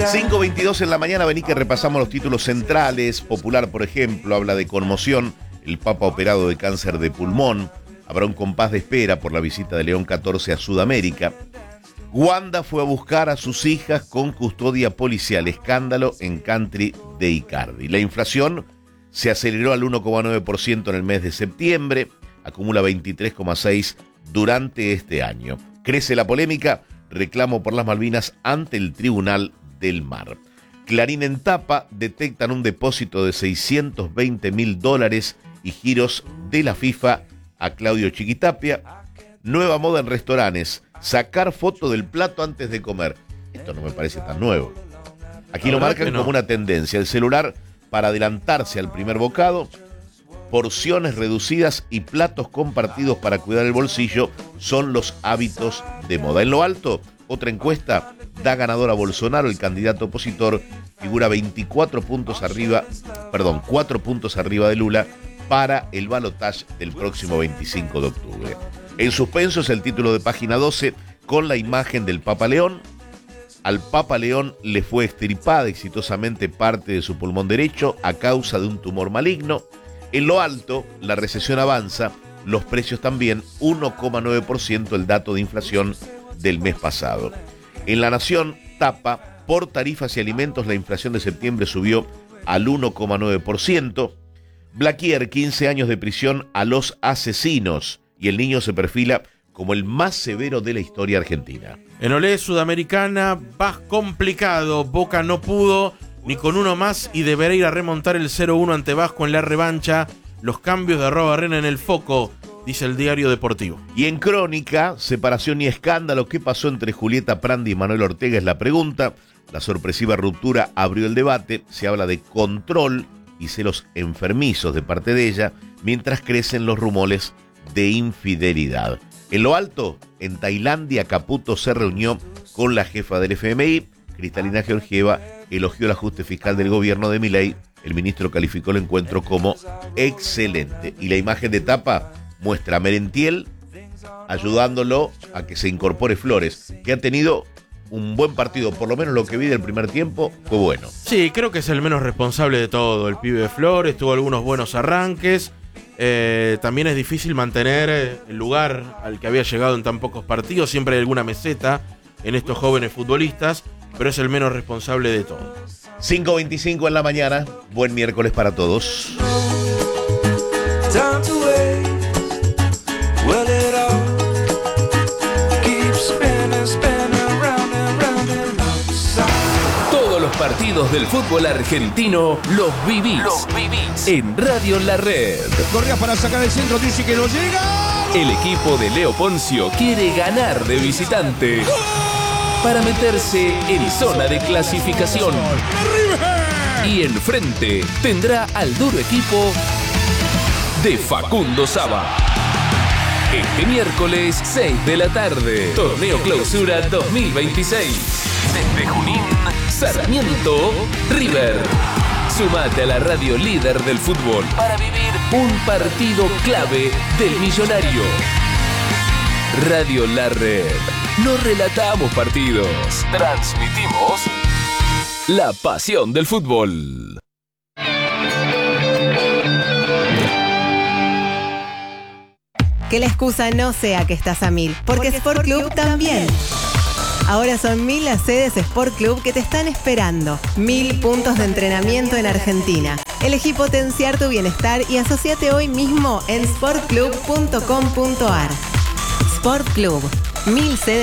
5:22 en la mañana, vení que repasamos los títulos centrales. Popular, por ejemplo, habla de conmoción. El Papa operado de cáncer de pulmón. Habrá un compás de espera por la visita de León XIV a Sudamérica. Wanda fue a buscar a sus hijas con custodia policial. Escándalo en country de Icardi. La inflación se aceleró al 1,9% en el mes de septiembre. Acumula 23,6% durante este año. Crece la polémica. Reclamo por las Malvinas ante el Tribunal del Mar. Clarín en tapa, detectan un depósito de $620.000 y giros de la FIFA a Claudio Chiquitapia. Nueva moda en restaurantes, sacar foto del plato antes de comer. Esto no me parece tan nuevo. Aquí lo marcan como una tendencia. El celular para adelantarse al primer bocado, porciones reducidas y platos compartidos para cuidar el bolsillo son los hábitos de moda. En lo alto, otra encuesta da ganador a Bolsonaro. El candidato opositor figura 4 puntos arriba de Lula para el balotaje del próximo 25 de octubre. En suspenso es el título de página 12 con la imagen del Papa León. Al Papa León le fue extirpada exitosamente parte de su pulmón derecho a causa de un tumor maligno. En lo alto, la recesión avanza, los precios también, 1,9% el dato de inflación del mes pasado. En La Nación, tapa, por tarifas y alimentos, la inflación de septiembre subió al 1,9%. Blaquier, 15 años de prisión a los asesinos, y el niño se perfila como el más severo de la historia argentina. En Olé Sudamericana, va complicado, Boca no pudo ni con uno más y deberá ir a remontar el 0-1 ante Vasco en la revancha. Los cambios de Arrobarrena en el foco, dice el Diario Deportivo. Y en Crónica, separación y escándalo. ¿Qué pasó entre Julieta Prandi y Manuel Ortega? Es la pregunta. La sorpresiva ruptura abrió el debate. Se habla de control y celos enfermizos de parte de ella, mientras crecen los rumores de infidelidad. En lo alto, en Tailandia, Caputo se reunió con la jefa del FMI, Cristalina Georgieva, elogió el ajuste fiscal del gobierno de Milei. El ministro calificó el encuentro como excelente. Y la imagen de tapa muestra a Merentiel ayudándolo a que se incorpore Flores, que ha tenido un buen partido, por lo menos lo que vi del primer tiempo fue bueno. Sí, creo que es el menos responsable de todo. El pibe de Flores tuvo algunos buenos arranques. También es difícil mantener el lugar al que había llegado en tan pocos partidos. Siempre hay alguna meseta en estos jóvenes futbolistas, pero es el menos responsable de todo. 5:25 en la mañana. Buen miércoles para todos. Todos los partidos del fútbol argentino los vivís en Radio La Red. Correa para sacar el centro, dice que no llega. El equipo de Leo Poncio quiere ganar de visitante para meterse en zona de clasificación. Y enfrente tendrá al duro equipo de Facundo Saba. Este miércoles 6 de la tarde, Torneo Clausura 2026. Desde Junín, Sarmiento, River. Sumate a la radio líder del fútbol para vivir un partido clave del millonario. Radio La Red. No relatamos partidos, transmitimos la pasión del fútbol. Que la excusa no sea que estás a 1000, porque Sport Club también. Ahora son 1000 las sedes Sport Club que te están esperando. 1000 puntos de entrenamiento en Argentina. Elegí potenciar tu bienestar y asociate hoy mismo en sportclub.com.ar. Sport Club, 1000 sedes.